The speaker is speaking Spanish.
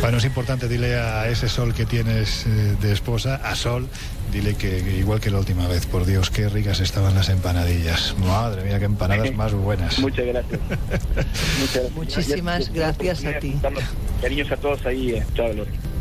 Bueno, es importante, dile a ese Sol que tienes de esposa, a Sol, dile que igual que la última vez, por Dios, qué ricas estaban las empanadillas. Madre mía, qué empanadas más buenas. Muchas gracias. Muchísimas gracias a ti. Cariños a todos ahí. Chao, Lore.